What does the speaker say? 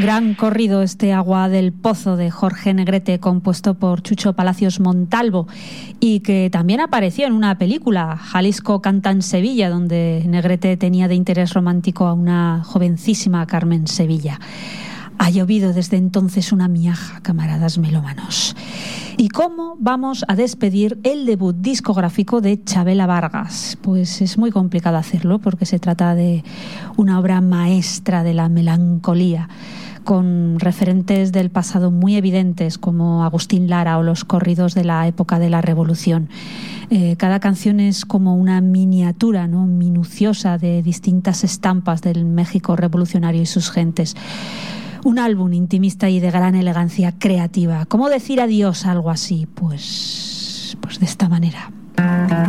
Gran corrido este Agua del Pozo de Jorge Negrete, compuesto por Chucho Palacios Montalvo y que también apareció en una película, Jalisco canta en Sevilla, donde Negrete tenía de interés romántico a una jovencísima Carmen Sevilla. Ha llovido desde entonces una miaja, camaradas melómanos. ¿Y cómo vamos a despedir el debut discográfico de Chavela Vargas? Pues es muy complicado hacerlo porque se trata de una obra maestra de la melancolía, con referentes del pasado muy evidentes como Agustín Lara o los corridos de la época de la Revolución. Cada canción es como una miniatura, ¿no?, minuciosa de distintas estampas del México revolucionario y sus gentes. Un álbum intimista y de gran elegancia creativa. ¿Cómo decir adiós a algo así? Pues de esta manera.